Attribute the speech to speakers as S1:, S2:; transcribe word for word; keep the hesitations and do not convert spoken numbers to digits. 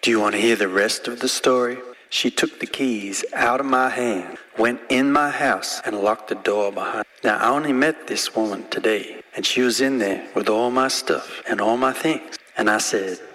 S1: Do you want to hear the rest of the story? She took the keys out of my hand, went in my house, and locked the door behind. Now, I only met this woman today, and she was in there with all my stuff and all my things. And I said,